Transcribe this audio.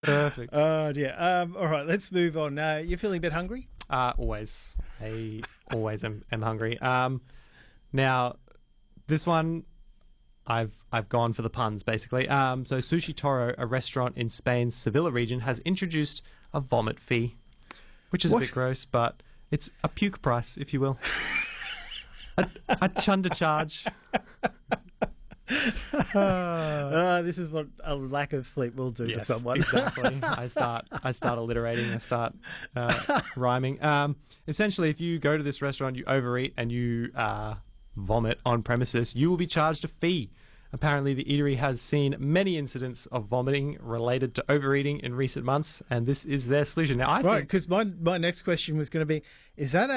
Perfect. Oh, dear. All right, let's move on. You're feeling a bit hungry? Always. I always am hungry. Now, this one, I've gone for the puns, basically. So Sushi Toro, a restaurant in Spain's Sevilla region, has introduced a vomit fee, which is a bit gross, but it's a puke price, if you will. a chunder charge. This is what a lack of sleep will do to someone. Exactly. I start alliterating. I start rhyming. Essentially, if you go to this restaurant, you overeat, and you vomit on premises, you will be charged a fee. Apparently, the eatery has seen many incidents of vomiting related to overeating in recent months, and this is their solution. Now, I think, because my next question was going to be, is that